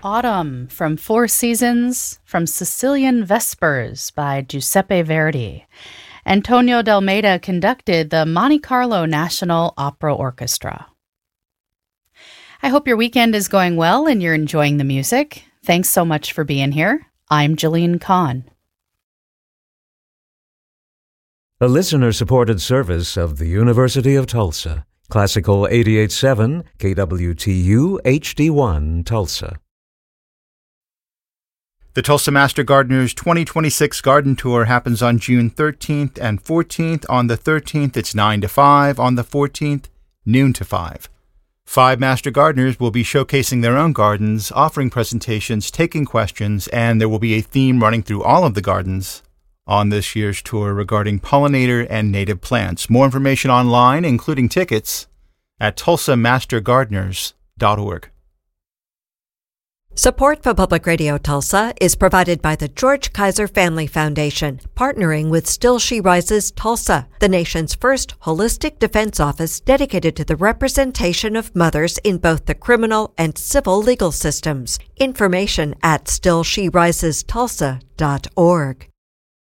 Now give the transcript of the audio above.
Autumn from Four Seasons from Sicilian Vespers by Giuseppe Verdi. Antonio D'Almeida conducted the Monte Carlo National Opera Orchestra. I hope your weekend is going well and you're enjoying the music. Thanks so much for being here. I'm Jalene Kahn. A listener-supported service of the University of Tulsa. Classical 88.7 KWTU HD1 Tulsa. The Tulsa Master Gardeners 2026 Garden Tour happens on June 13th and 14th. On the 13th, it's 9 to 5. On the 14th, noon to 5. 5 Master Gardeners will be showcasing their own gardens, offering presentations, taking questions, and there will be a theme running through all of the gardens on this year's tour regarding pollinator and native plants. More information online, including tickets, at tulsamastergardeners.org. Support for Public Radio Tulsa is provided by the George Kaiser Family Foundation, partnering with Still She Rises Tulsa, the nation's first holistic defense office dedicated to the representation of mothers in both the criminal and civil legal systems. Information at stillsherisestulsa.org.